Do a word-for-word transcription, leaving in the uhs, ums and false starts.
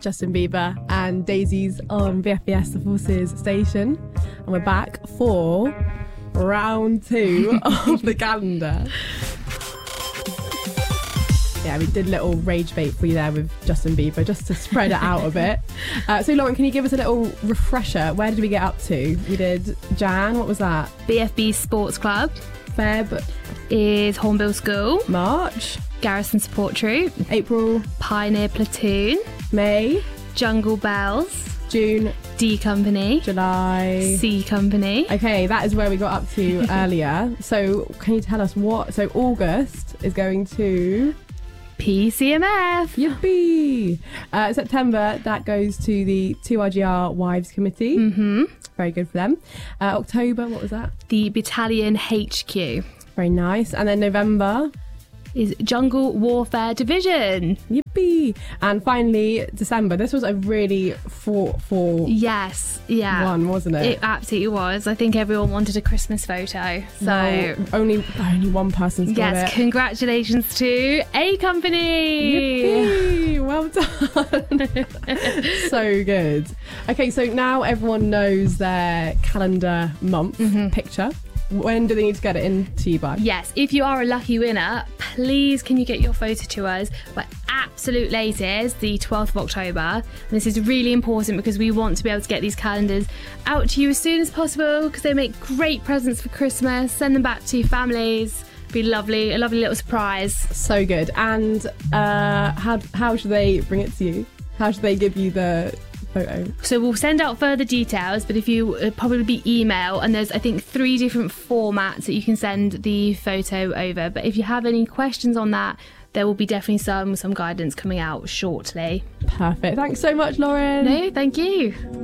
Justin Bieber and Daisy's on B F B S The Forces station. And we're back for round two of the calendar. Yeah, we did a little rage bait for you there with Justin Bieber, just to spread it out a bit. Uh, so, Lauren, can you give us a little refresher? Where did we get up to? We did Jan, what was that? B F B Sports Club. Feb is Hornbill School. March. Garrison Support Troop. April. Pioneer Platoon. May. Jungle Bells. June. D Company. July. C Company. Okay, that is where we got up to earlier. So, can you tell us what? So, August is going to... P C M F. Yippee! Uh, September, that goes to the two R G R Wives Committee. Mm-hmm. Very good for them. Uh, October, what was that? The Battalion H Q. Very nice. And then November is Jungle Warfare Division. Yippee! And finally, December. This was a really fought for yes, yeah. one, wasn't it? It absolutely was. I think everyone wanted a Christmas photo. So no, only only one person's got yes, it. Congratulations to A Company. Yippee! Well done. So good. Okay, so now everyone knows their calendar month mm-hmm. picture. When do they need to get it in to you by? Yes, if you are a lucky winner, please can you get your photo to us by absolute latest, the twelfth of October. And this is really important because we want to be able to get these calendars out to you as soon as possible because they make great presents for Christmas. Send them back to your families. Be lovely, a lovely little surprise. So good. And uh, how how should they bring it to you? How should they give you the photo? So we'll send out further details, but if you uh, probably be email, and there's I think three different formats that you can send the photo over. But if you have any questions on that, there will be definitely some some guidance coming out shortly. Perfect. Thanks so much, Lauren. No, thank you.